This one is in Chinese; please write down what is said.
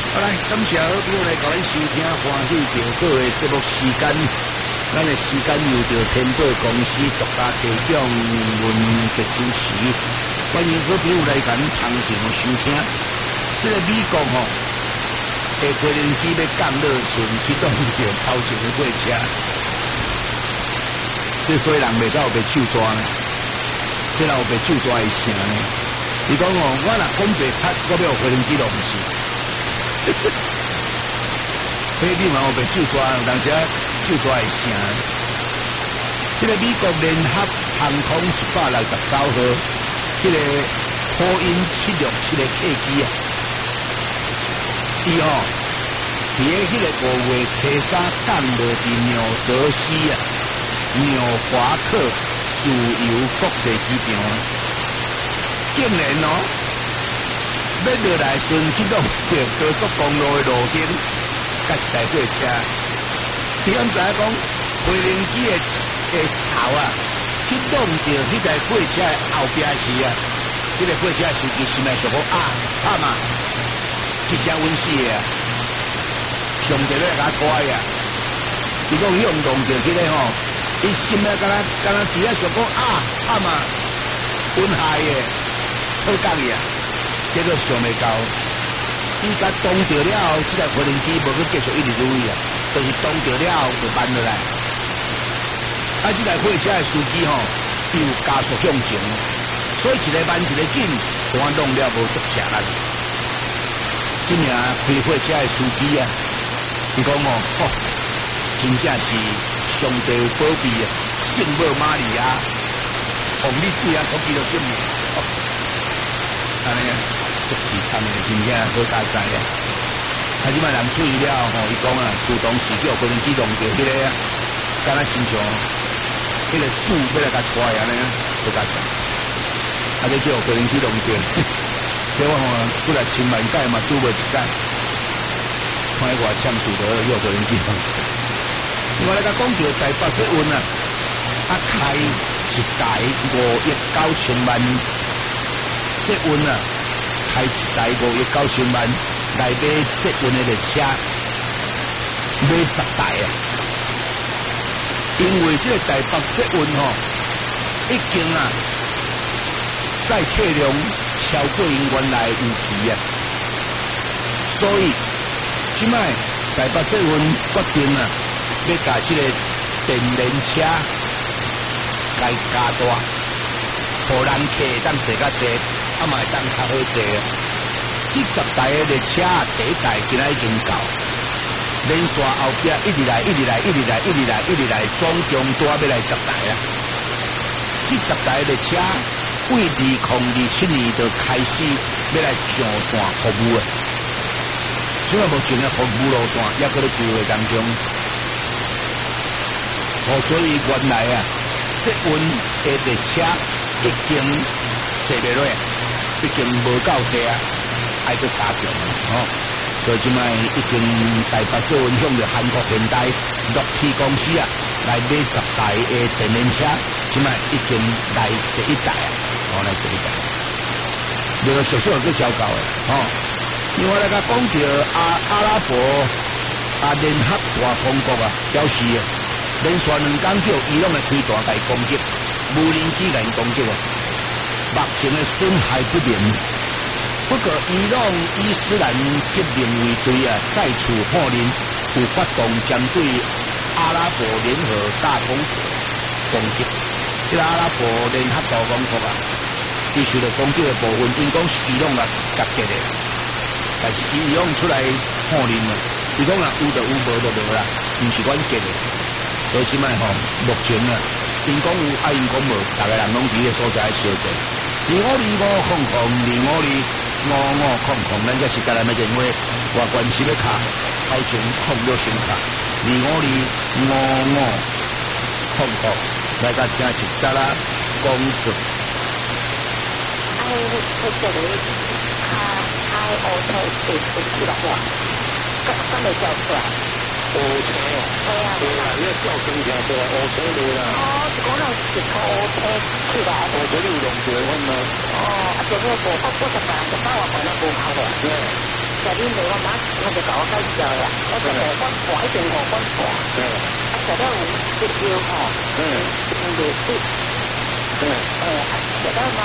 好来，感谢好朋友来甲咱收听欢喜钓岛的节目时间，咱的时间由着天宝公司独家提供文节主持，欢迎好朋友来甲咱同场收听。这个美国吼，下飞轮机要降落顺启动着头前的火车，这所以人袂走被手抓呢，这老被手抓会成呢。伊讲哦，我若讲白贼，我要飞轮机都毋是。迄你嘛有被手抓，有当时手抓会成。这个美国联合航空169号，这个波音767的客机啊，伊吼，伫迄个5月初3降落伫纽泽西啊纽华克自由国际机场啊，竟然哦。要落来顺启动着高速公路的路径，甲一台火车。你敢知影讲，飞行机的头啊，启动着迄台火车的后壁时啊，迄个火车司机心内想讲啊，惨啊，即声阮死的啊，上帝要甲我拖啊！伊讲伊用动着迄个吼，伊心内敢若伫咧想讲啊，惨啊，阮害的，好讲伊啊！结果想袂到，伊甲冻着了后，这台飞行机无去继续一直入位啊，就是冻着了后就慢落来。啊，这台火车的司机吼，又加速向前，所以一个慢一个紧，我弄了无足吃力。这名开火车的司机啊，伊讲哦，真正是上帝有保庇啊，圣母玛利亚，红你对啊，所记到什么？安尼啊。足凄惨的，真正好加载啊！啊，即摆人注意了吼，伊讲啊，自动驶叫飞行机动着迄个啊，敢若亲像迄个主要来甲带安尼啊，好加载。啊，这叫飞行机动着，所以我吼出来千万届嘛，拄无一届。看我呛死得要飞行机动着。我来甲讲着台北捷运啊，啊开一台5亿9千万捷运啊。开一台5亿9千万来买捷运的列车，买10台啊！因为这个台北捷运吼，已经啊载客量超过因原来的预期啊，所以即摆台北捷运决定啊，要甲这个电联车该加大，互人客当坐较济。啊嘛会当较好坐啊！这10台的列车第一台今仔已经到，连续后壁一直来，总共多要来10台啊！这10台列车为2027年就开始要来上线服务啊！现在目前的服务路线也搁咧规划当中，所以原来啊，捷运的列车已经坐袂落。毕竟无够济啊，爱去加强哦。所以即摆已经台北捷运向着韩国现代乐器公司啊，来买10台的电联车，即摆已经来第一台啊，来第一台。这个小小个小搞的哦。另外来甲讲着阿拉伯联合大公国啊，表示连续2天叫伊朗的开大台攻击，无人机来攻击啊。目前的损害不明，不过伊斯兰革命卫队啊再次破令有发动针对阿拉伯联合大公国攻击。这个阿拉伯联合大公国啊，伊受到攻击的部分，因讲是伊朗啊夹击的，但是伊朗出来破令啊，伊讲啊有就有，无就无啦，唔是阮击的。所以即摆吼，目前啊，因讲有，因讲无，大家人拢伫个所在相济。252空空，咱这是甲咱的电话，外关系要卡，头前空了先卡，252空，来甲听一则啦，讲出。 这里开乌车去落话，咁未叫出来。乌车哦，对啊，你叫声听出来，乌车来啦。是讲咱一套乌车去来。乌车你有用过阮吗？这个无，我10万，10万我可能无效的。对， 恁爸我妈那就搞我介绍啦，我就来管大一定好管大，啊，食了有必要吼，袂